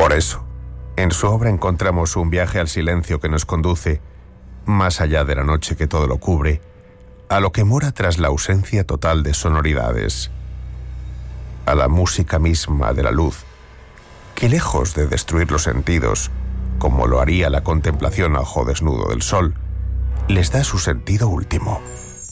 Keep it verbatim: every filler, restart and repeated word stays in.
Por eso, en su obra encontramos un viaje al silencio que nos conduce, más allá de la noche que todo lo cubre, a lo que mora tras la ausencia total de sonoridades, a la música misma de la luz, que lejos de destruir los sentidos, como lo haría la contemplación a ojo desnudo del sol, les da su sentido último.